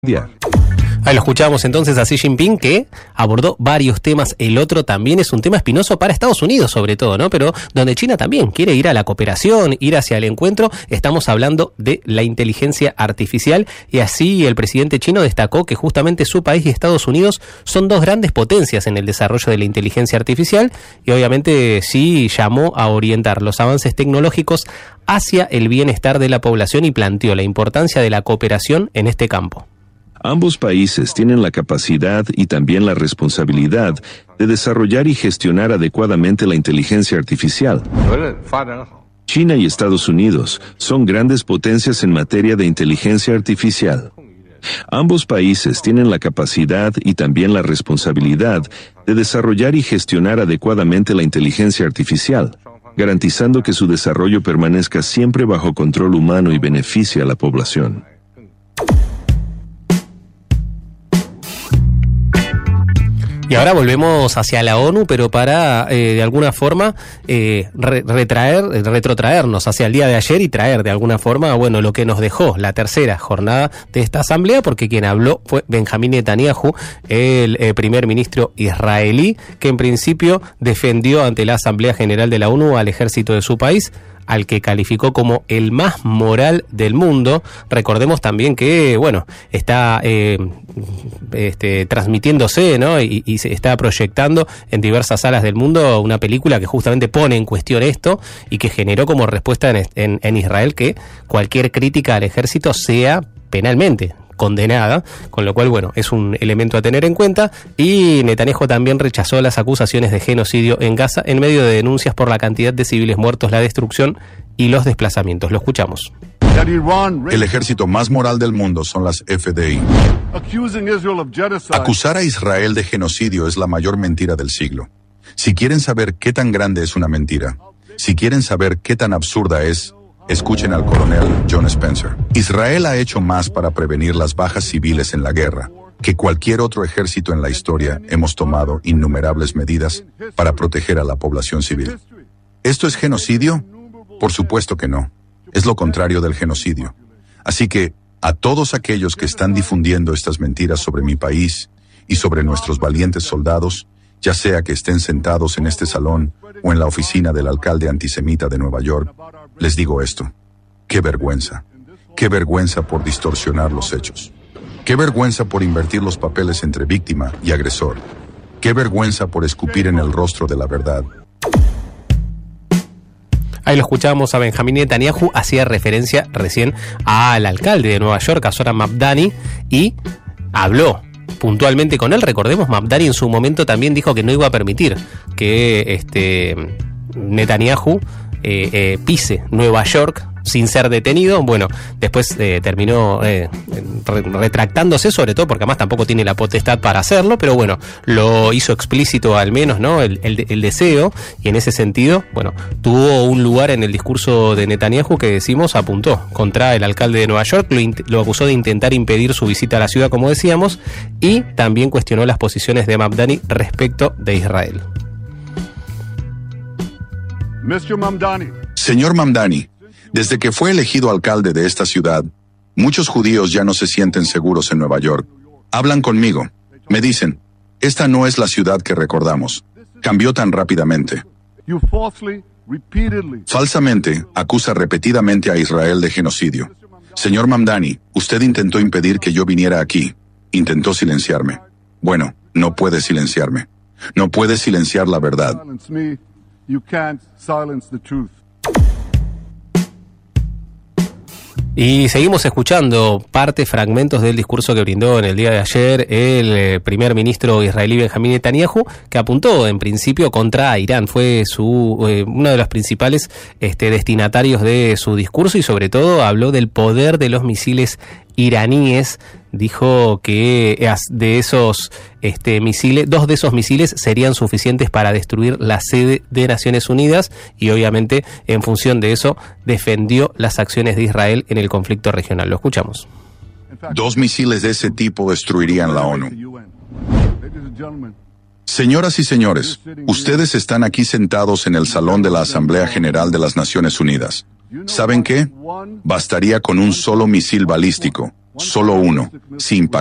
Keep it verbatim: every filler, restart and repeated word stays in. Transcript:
Ahí lo escuchábamos entonces a Xi Jinping, que abordó varios temas. El otro también es un tema espinoso para Estados Unidos, sobre todo, ¿no? Pero donde China también quiere ir a la cooperación, ir hacia el encuentro. Estamos hablando de la inteligencia artificial, y así el presidente chino destacó que justamente su país y Estados Unidos son dos grandes potencias en el desarrollo de la inteligencia artificial, y obviamente Xi llamó a orientar los avances tecnológicos hacia el bienestar de la población y planteó la importancia de la cooperación en este campo. Ambos países tienen la capacidad y también la responsabilidad de desarrollar y gestionar adecuadamente la inteligencia artificial. China y Estados Unidos son grandes potencias en materia de inteligencia artificial. Ambos países tienen la capacidad y también la responsabilidad de desarrollar y gestionar adecuadamente la inteligencia artificial, garantizando que su desarrollo permanezca siempre bajo control humano y beneficie a la población. Y ahora volvemos hacia la ONU, pero para, eh, de alguna forma, eh, re retraer, retrotraernos hacia el día de ayer y traer, de alguna forma, bueno, lo que nos dejó la tercera jornada de esta asamblea, porque quien habló fue Benjamín Netanyahu, el eh, primer ministro israelí, que en principio defendió ante la Asamblea General de la ONU al ejército de su país, al que calificó como el más moral del mundo. Recordemos también que, bueno, está eh, este, transmitiéndose, ¿no? Y, y se está proyectando en diversas salas del mundo una película que justamente pone en cuestión esto y que generó como respuesta en, en, en Israel que cualquier crítica al ejército sea penalmente condenada, con lo cual, bueno, es un elemento a tener en cuenta. Y Netanyahu también rechazó las acusaciones de genocidio en Gaza en medio de denuncias por la cantidad de civiles muertos, la destrucción y los desplazamientos. Lo escuchamos. El ejército más moral del mundo son las F D I. Acusar a Israel de genocidio es la mayor mentira del siglo. Si quieren saber qué tan grande es una mentira, si quieren saber qué tan absurda es, escuchen al coronel John Spencer. Israel ha hecho más para prevenir las bajas civiles en la guerra que cualquier otro ejército en la historia. Hemos tomado innumerables medidas para proteger a la población civil. ¿Esto es genocidio? Por supuesto que no. Es lo contrario del genocidio. Así que, a todos aquellos que están difundiendo estas mentiras sobre mi país y sobre nuestros valientes soldados, ya sea que estén sentados en este salón o en la oficina del alcalde antisemita de Nueva York, les digo esto. ¡Qué vergüenza! ¡Qué vergüenza por distorsionar los hechos! ¡Qué vergüenza por invertir los papeles entre víctima y agresor! ¡Qué vergüenza por escupir en el rostro de la verdad! Ahí lo escuchábamos a Benjamín Netanyahu, hacía referencia recién al alcalde de Nueva York, a Zohran Mamdani, y habló puntualmente con él. Recordemos, Mamdani en su momento también dijo que no iba a permitir que este Netanyahu eh, eh, pise Nueva York sin ser detenido. Bueno, después eh, terminó eh, re retractándose, sobre todo porque además tampoco tiene la potestad para hacerlo, pero bueno, lo hizo explícito al menos, ¿no? El, el, el deseo, y en ese sentido, bueno, tuvo un lugar en el discurso de Netanyahu que decimos apuntó contra el alcalde de Nueva York, lo, lo acusó de intentar impedir su visita a la ciudad, como decíamos, y también cuestionó las posiciones de Mamdani respecto de Israel. mister Mamdani. Señor Mamdani, desde que fue elegido alcalde de esta ciudad, muchos judíos ya no se sienten seguros en Nueva York. Hablan conmigo. Me dicen, esta no es la ciudad que recordamos. Cambió tan rápidamente. Falsamente, acusa repetidamente a Israel de genocidio. Señor Mamdani, usted intentó impedir que yo viniera aquí. Intentó silenciarme. Bueno, no puede silenciarme. No puede silenciar la verdad. Y seguimos escuchando parte, fragmentos del discurso que brindó en el día de ayer el eh, primer ministro israelí Benjamín Netanyahu, que apuntó en principio contra Irán. Fue su eh, uno de los principales este, destinatarios de su discurso, y sobre todo habló del poder de los misiles iraníes. Dijo que de esos este, misiles, dos de esos misiles serían suficientes para destruir la sede de Naciones Unidas, y obviamente en función de eso defendió las acciones de Israel en el conflicto regional. Lo escuchamos. Dos misiles de ese tipo destruirían la ONU. Señoras y señores, ustedes están aquí sentados en el salón de la Asamblea General de las Naciones Unidas. ¿Saben qué? Bastaría con un solo misil balístico Solo uno, si impacta.